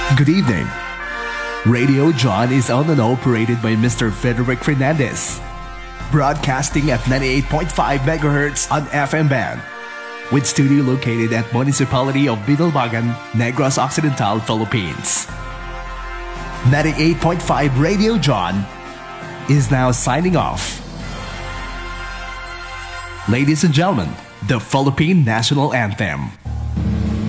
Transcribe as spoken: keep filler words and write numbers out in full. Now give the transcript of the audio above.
Good evening. Radio John is owned and operated by Mister Frederick Fernandez, broadcasting at ninety-eight point five megahertz on F M band, with studio located at Municipality of Binalbagan, Negros Occidental, Philippines. ninety-eight point five Radio John is now signing off. Ladies and gentlemen, the Philippine National Anthem.